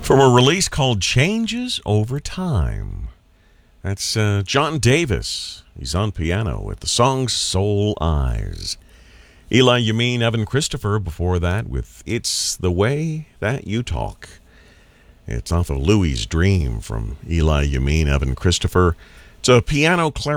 from a release called Changes Over Time. That's John Davis. He's on piano with the song Soul Eyes. Eli Yamin, Evan Christopher before that with It's the Way That You Talk. It's off of Louie's Dream from Eli Yamin, Evan Christopher. It's a piano clarinet